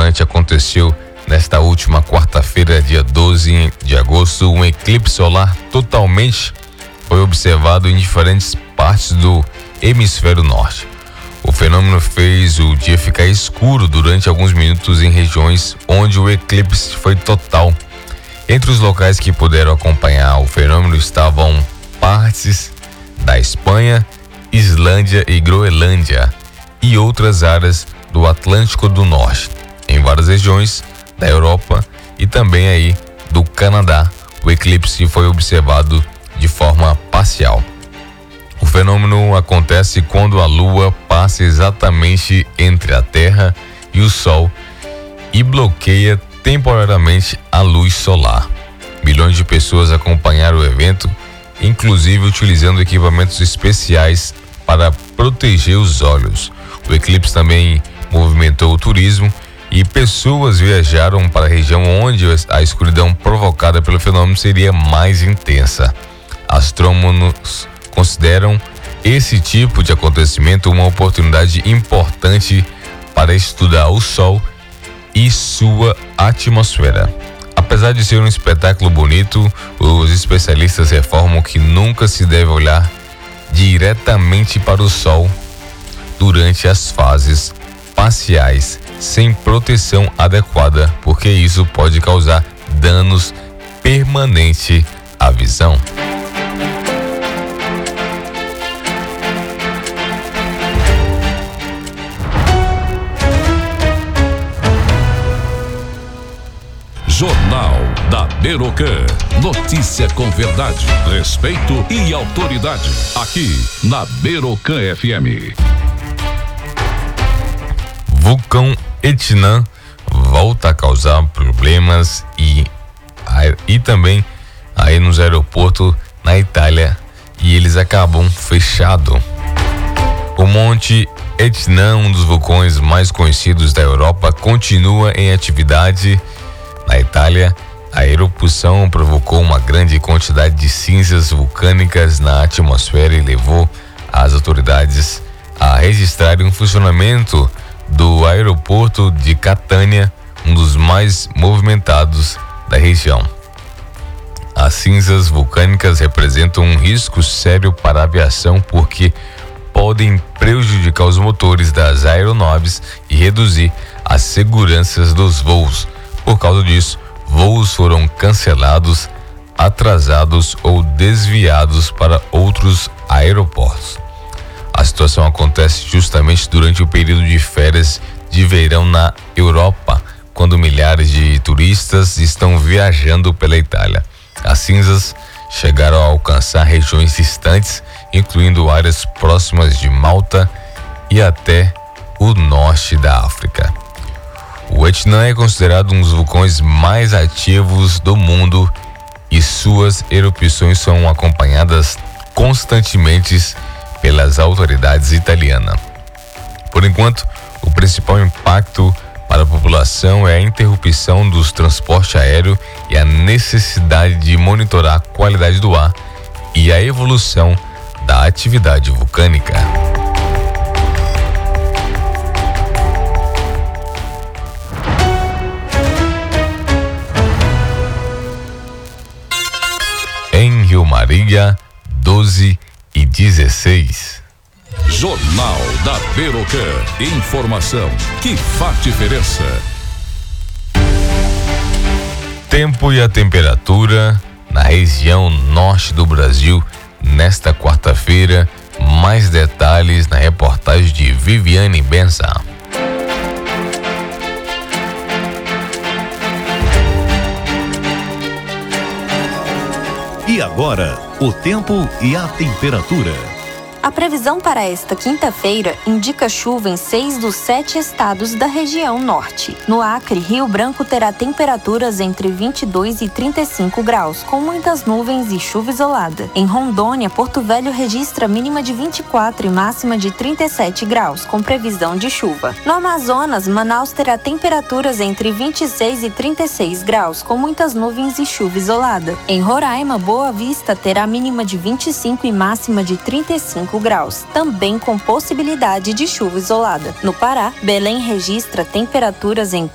impressionante aconteceu nesta última quarta-feira, dia 12 de agosto. Um eclipse solar totalmente foi observado em diferentes partes do hemisfério norte. O fenômeno fez o dia ficar escuro durante alguns minutos em regiões onde o eclipse foi total. Entre os locais que puderam acompanhar o fenômeno estavam partes da Espanha, Islândia e Groenlândia e outras áreas do Atlântico do Norte. Em várias regiões da Europa e também aí do Canadá, o eclipse foi observado de forma parcial. O fenômeno acontece quando a Lua passa exatamente entre a Terra e o Sol e bloqueia temporariamente a luz solar. Milhões de pessoas acompanharam o evento, inclusive utilizando equipamentos especiais para proteger os olhos. O eclipse também movimentou o turismo e pessoas viajaram para a região onde a escuridão provocada pelo fenômeno seria mais intensa. Astrônomos consideram esse tipo de acontecimento uma oportunidade importante para estudar o Sol e sua atmosfera. Apesar de ser um espetáculo bonito, os especialistas reformam que nunca se deve olhar diretamente para o Sol durante as fases parciais sem proteção adequada, porque isso pode causar danos permanentes à visão. Jornal da Berocan. Notícia com verdade, respeito e autoridade. Aqui na Berocan FM. Vulcão Etna volta a causar problemas e também aí nos aeroportos na Itália, e eles acabam fechado. O Monte Etna, um dos vulcões mais conhecidos da Europa, continua em atividade na Itália. A erupção provocou uma grande quantidade de cinzas vulcânicas na atmosfera e levou as autoridades a registrarem um funcionamento do aeroporto de Catânia, um dos mais movimentados da região. As cinzas vulcânicas representam um risco sério para a aviação porque podem prejudicar os motores das aeronaves e reduzir as seguranças dos voos. Por causa disso, voos foram cancelados, atrasados ou desviados para outros aeroportos. A situação acontece justamente durante o período de férias de verão na Europa, quando milhares de turistas estão viajando pela Itália. As cinzas chegaram a alcançar regiões distantes, incluindo áreas próximas de Malta e até o norte da África. O Etna é considerado um dos vulcões mais ativos do mundo e suas erupções são acompanhadas constantemente pelas autoridades italianas. Por enquanto, o principal impacto para a população é a interrupção dos transportes aéreos e a necessidade de monitorar a qualidade do ar e a evolução da atividade vulcânica. Em Rio Maria, 12:16. Jornal da Berocan. Informação que faz diferença. Tempo e a temperatura na região norte do Brasil nesta quarta-feira. Mais detalhes na reportagem de Viviane Benza. E agora, o tempo e a temperatura. A previsão para esta quinta-feira indica chuva em 6 dos 7 estados da região norte. No Acre, Rio Branco terá temperaturas entre 22 e 35 graus, com muitas nuvens e chuva isolada. Em Rondônia, Porto Velho registra mínima de 24 e máxima de 37 graus, com previsão de chuva. No Amazonas, Manaus terá temperaturas entre 26 e 36 graus, com muitas nuvens e chuva isolada. Em Roraima, Boa Vista terá mínima de 25 e máxima de 35 graus, também com possibilidade de chuva isolada. No Pará, Belém registra temperaturas entre